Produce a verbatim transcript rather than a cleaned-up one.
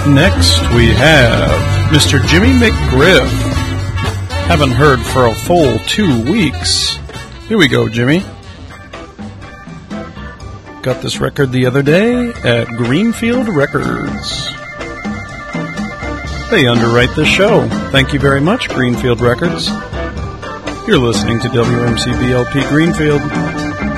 Next we have Mister Jimmy McGriff. Haven't heard for a full two weeks. Here we go, Jimmy. Got this record the other day at Greenfield Records. They underwrite this show. Thank you very much, Greenfield Records. You're listening to W M C B L P Greenfield.